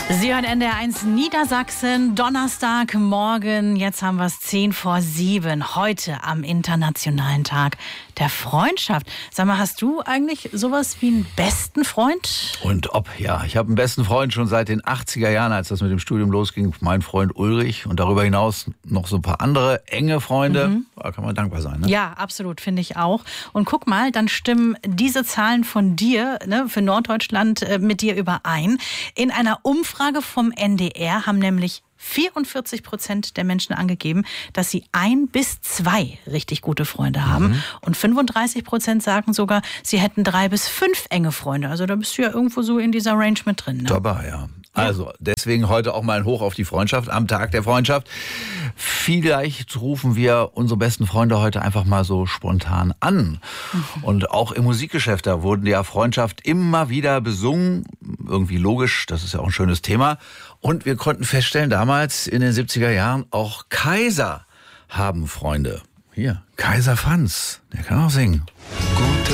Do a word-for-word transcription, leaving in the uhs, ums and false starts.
Sie hören N D R eins Niedersachsen, Donnerstagmorgen. Jetzt haben wir es zehn vor sieben, heute am Internationalen Tag der Freundschaft. Sag mal, hast du eigentlich sowas wie einen besten Freund? Und ob, ja. Ich habe einen besten Freund schon seit den achtziger Jahren, als das mit dem Studium losging. Mein Freund Ulrich und darüber hinaus noch so ein paar andere enge Freunde. Mhm. Da kann man dankbar sein, ne? Ja, absolut, finde ich auch. Und guck mal, dann stimmen diese Zahlen von dir, ne, für Norddeutschland äh, mit dir überein. In einer Umfrage vom N D R haben nämlich vierundvierzig Prozent der Menschen angegeben, dass sie ein bis zwei richtig gute Freunde haben. Mhm. Und fünfunddreißig Prozent sagen sogar, sie hätten drei bis fünf enge Freunde. Also da bist du ja irgendwo so in dieser Range mit drin, ne? Dabei, ja. Also, deswegen heute auch mal ein Hoch auf die Freundschaft am Tag der Freundschaft. Vielleicht rufen wir unsere besten Freunde heute einfach mal so spontan an. Mhm. Und auch im Musikgeschäft, da wurden ja Freundschaft immer wieder besungen. Irgendwie logisch, das ist ja auch ein schönes Thema. Und wir konnten feststellen, damals in den siebziger Jahren, auch Kaiser haben Freunde. Hier, Kaiser Franz, der kann auch singen. Gut.